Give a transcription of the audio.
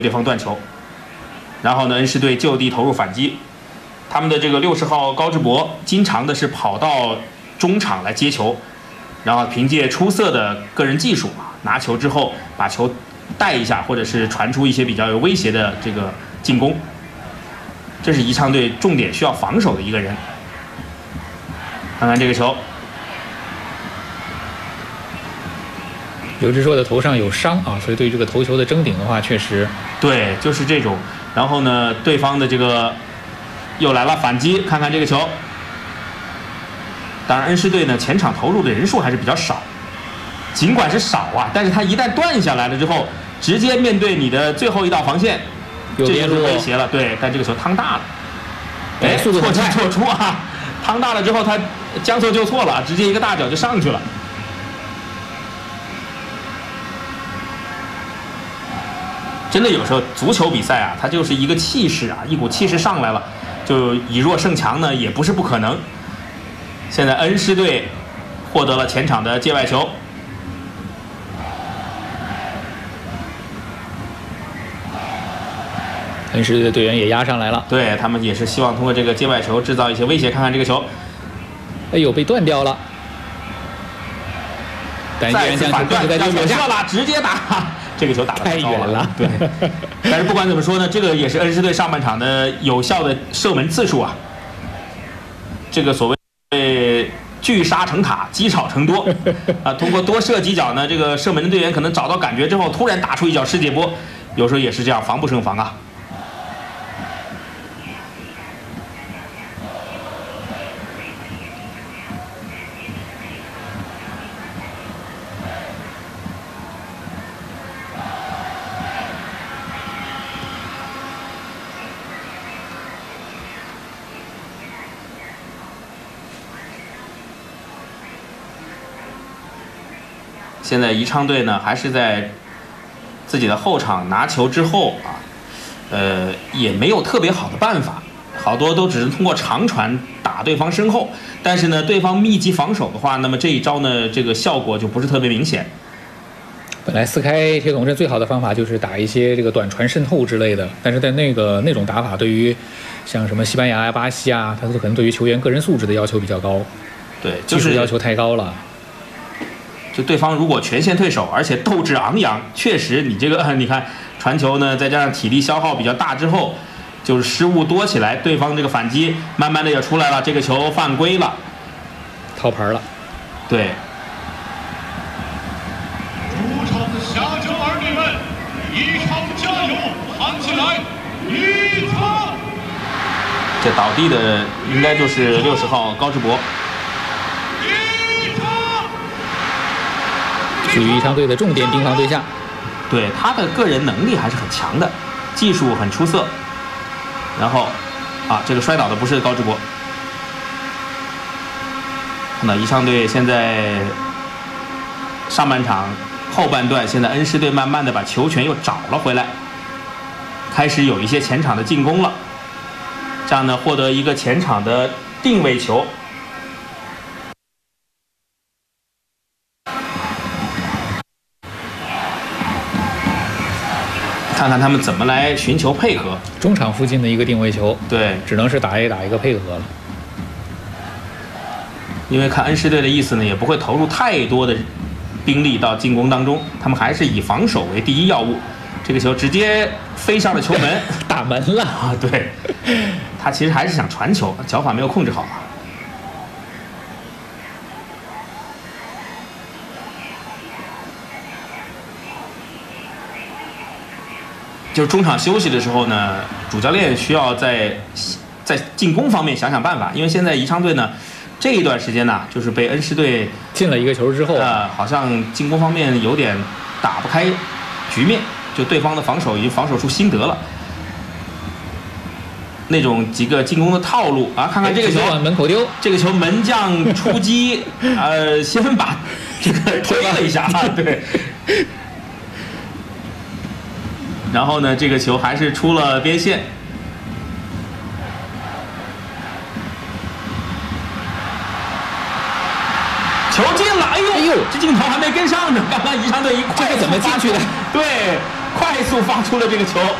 对方断球，然后呢，恩施队就地投入反击。他们的这个60号高志博经常的是跑到中场来接球，然后凭借出色的个人技术拿球之后把球带一下，或者是传出一些比较有威胁的这个进攻。这是宜昌队重点需要防守的一个人。看看这个球。 刘志硕的头上有伤啊，所以对于这个头球的争顶的话，确实对，就是这种。然后呢，对方的这个又来了反击，看看这个球。当然，恩施队呢前场投入的人数还是比较少，尽管是少啊，但是他一旦断下来了之后，直接面对你的最后一道防线，这就是威胁了。对，但这个球趟大了，哎，错进错出啊！趟大了之后，他将错就错了，直接一个大脚就上去了。 真的有时候足球比赛啊，它就是一个气势啊，一股气势上来了，就以弱胜强呢，也不是不可能。现在恩施队获得了前场的界外球， 恩施队的队员也压上来了， 对他们也是希望通过这个界外球制造一些威胁。看看这个球， 哎呦，被断掉了， 再次反断，有效了，直接打。 这个球打得太远了， 对。但是不管怎么说呢，这个也是恩施队上半场的有效的射门次数啊。这个所谓聚沙成塔，积少成多啊。通过多射几脚呢，这个射门的队员可能找到感觉之后，突然打出一脚世界波，有时候也是这样，防不胜防啊。 现在宜昌队呢，还是在自己的后场拿球之后啊，也没有特别好的办法，好多都只是通过长传打对方身后。但是呢，对方密集防守的话，那么这一招呢，这个效果就不是特别明显。 本来4开铁桶阵最好的方法就是打一些这个短传渗透之类的，但是在那种打法，对于像什么西班牙呀、巴西啊，它可能对于球员个人素质的要求比较高， 对，就是技术要求太高了。 就对方如果全线退守，而且斗志昂扬，确实你这个你看传球呢，再加上体力消耗比较大之后，就是失误多起来，对方这个反击慢慢的也出来了，这个球犯规了， 掏牌了。 对。 主场的下酒儿女们，宜昌加油，喊起来！宜昌！ 这倒地的应该就是60号高志博。 属于宜昌队的重点盯防对象， 对他的个人能力还是很强的，技术很出色。然后，这个摔倒的不是高志博。看到宜昌队现在上半场后半段，现在恩施队慢慢的把球权又找了回来，开始有一些前场的进攻了。这样呢，获得一个前场的定位球。 看看他们怎么来寻求配合。 中场附近的一个定位球， 对， 只能是打一个配合了。 因为看恩施队的意思呢，也不会投入太多的兵力到进攻当中，他们还是以防守为第一要务。这个球直接飞上了球门， 打门了啊！对，他其实还是想传球，脚法没有控制好。 就是中场休息的时候呢，主教练需要在进攻方面想想办法，因为现在宜昌队呢，这一段时间呢，就是被恩施队进了一个球之后， 好像进攻方面有点打不开局面，就对方的防守已经防守出心得了，那种几个进攻的套路啊，看看这个球门口丢， 这个球门将出击，先把这个推了一下，对。 然后呢，这个球还是出了边线，球进了！哎呦，这镜头还没跟上呢，刚刚宜昌队一快这是怎么进去的？ 对， 快速发出了这个球。